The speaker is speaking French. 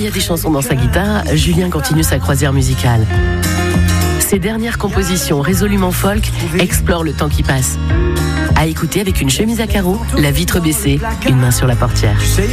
y a des chansons dans sa guitare, Julien continue sa croisière musicale. Ses dernières compositions résolument folk explorent le temps qui passe. À écouter avec une chemise à carreaux, la vitre baissée, une main sur la portière.